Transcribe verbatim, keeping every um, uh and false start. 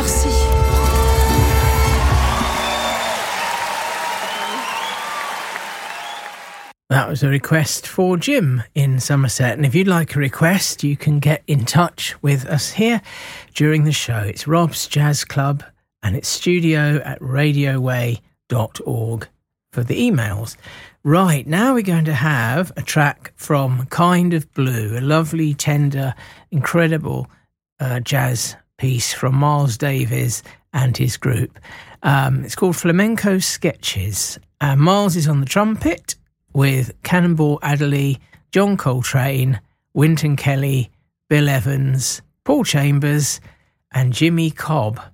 Merci. That was a request for Jim in Somerset. And if you'd like a request, you can get in touch with us here during the show. It's Rob's Jazz Club and it's studio at radioway dot org for the emails. Right, now we're going to have a track from Kind of Blue, a lovely, tender, incredible uh, jazz piece from Miles Davis and his group. Um, it's called Flamenco Sketches. Uh, Miles is on the trumpet with Cannonball Adderley, John Coltrane, Wynton Kelly, Bill Evans, Paul Chambers and Jimmy Cobb.